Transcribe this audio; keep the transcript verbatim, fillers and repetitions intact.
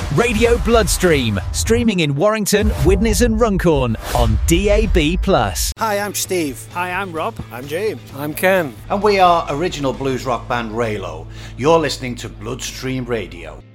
Radio Bloodstream, streaming in Warrington, Widnes and Runcorn on D A B plus. Hi, I'm Steve. Hi, I'm Rob. I'm James. I'm Ken. And we are original blues rock band Raylo. You're listening to Bloodstream Radio.